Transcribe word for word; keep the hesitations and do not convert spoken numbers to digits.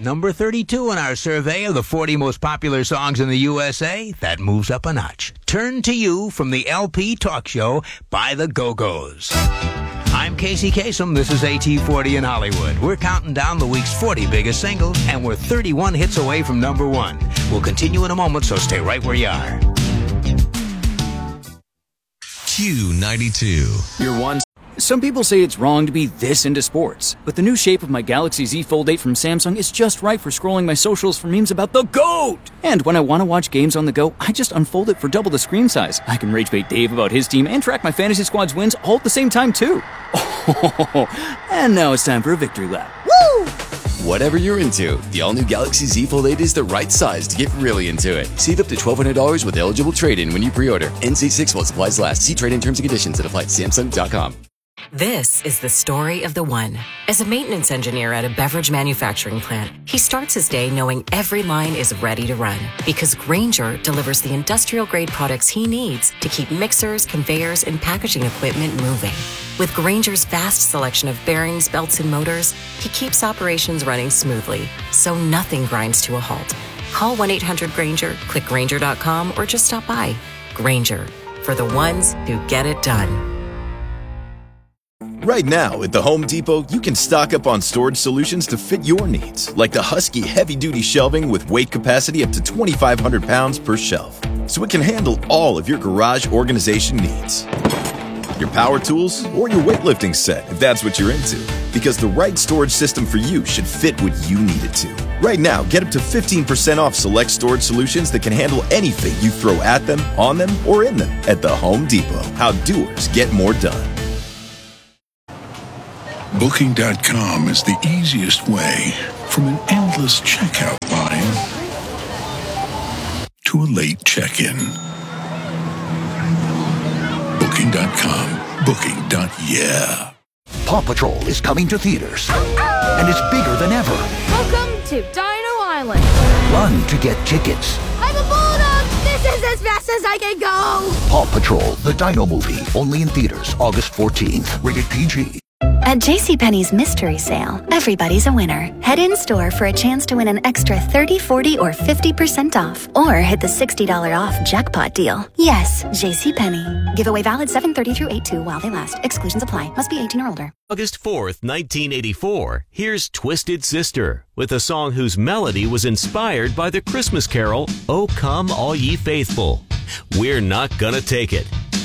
number thirty-two in our survey of the forty most popular songs in the U S A. That moves up a notch. Turn to You from the L P Talk Show by the Go-Go's. I'm Casey Kasem. This is A T forty in Hollywood. We're counting down the week's forty biggest singles, and we're thirty-one hits away from number one. We'll continue in a moment, so stay right where you are. Q ninety-two. Your one. Some people say it's wrong to be this into sports, but the new shape of my Galaxy Z Fold eight from Samsung is just right for scrolling my socials for memes about the GOAT! And when I want to watch games on the go, I just unfold it for double the screen size. I can rage bait Dave about his team and track my fantasy squad's wins all at the same time, too. Oh, and now it's time for a victory lap. Woo! Whatever you're into, the all-new Galaxy Z Fold eight is the right size to get really into it. Save up to twelve hundred dollars with eligible trade-in when you pre-order. N C six while supplies last. See trade-in terms and conditions at apply at Samsung dot com. This is the story of the one. As a maintenance engineer at a beverage manufacturing plant, he starts his day knowing every line is ready to run because Grainger delivers the industrial-grade products he needs to keep mixers, conveyors, and packaging equipment moving. With Grainger's vast selection of bearings, belts, and motors, he keeps operations running smoothly, so nothing grinds to a halt. Call one eight hundred Grainger, click Grainger dot com, or just stop by. Grainger, for the ones who get it done. Right now, at the Home Depot, you can stock up on storage solutions to fit your needs, like the Husky heavy-duty shelving with weight capacity up to twenty-five hundred pounds per shelf, so it can handle all of your garage organization needs. Your power tools, or your weightlifting set, if that's what you're into, because the right storage system for you should fit what you need it to. Right now, get up to fifteen percent off select storage solutions that can handle anything you throw at them, on them, or in them at the Home Depot. How doers get more done. Booking dot com is the easiest way from an endless checkout line to a late check-in. Booking dot com. Booking. Yeah. Paw Patrol is coming to theaters, and it's bigger than ever. Welcome to Dino Island. Run to get tickets. I'm a bulldog! This is as fast as I can go! Paw Patrol, the Dino movie, only in theaters August fourteenth. Rated P G. At JCPenney's Mystery Sale, everybody's a winner. Head in store for a chance to win an extra thirty, forty, or fifty percent off. Or hit the sixty dollars off jackpot deal. Yes, JCPenney. Giveaway valid seven thirty through eight two while they last. Exclusions apply. Must be eighteen or older. August fourth, nineteen eighty-four, here's Twisted Sister, with a song whose melody was inspired by the Christmas carol, O Come All Ye Faithful. We're not gonna take it.